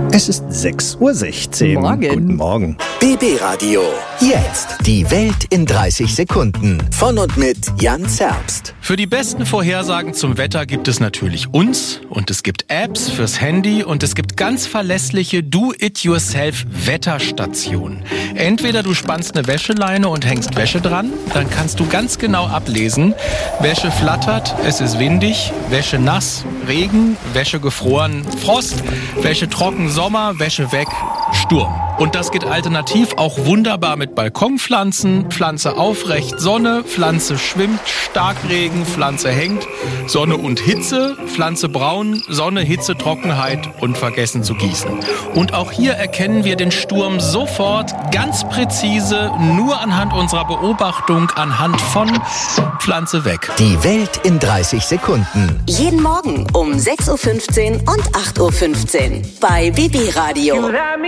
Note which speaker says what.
Speaker 1: Es ist 6:16 Uhr.
Speaker 2: Morgen.
Speaker 1: Guten Morgen.
Speaker 3: BB Radio. Jetzt die Welt in 30 Sekunden. Von und mit Jan Zerbst.
Speaker 4: Für die besten Vorhersagen zum Wetter gibt es natürlich uns und es gibt Apps fürs Handy und es gibt ganz verlässliche Do-it-yourself-Wetterstationen. Entweder du spannst eine Wäscheleine und hängst Wäsche dran, dann kannst du ganz genau ablesen, Wäsche flattert, es ist windig, Wäsche nass, Regen, Wäsche gefroren, Frost, Wäsche trocken, Sommer, Wäsche weg, Sturm. Und das geht alternativ auch wunderbar mit Balkonpflanzen, Pflanze aufrecht, Sonne, Pflanze schwimmt, Starkregen, Pflanze hängt, Sonne und Hitze, Pflanze braun, Sonne, Hitze, Trockenheit und vergessen zu gießen. Und auch hier erkennen wir den Sturm sofort ganz präzise, nur anhand unserer Beobachtung, anhand von Pflanze weg.
Speaker 3: Die Welt in 30 Sekunden.
Speaker 5: Jeden Morgen um 6:15 Uhr und 8:15 Uhr bei BB Radio.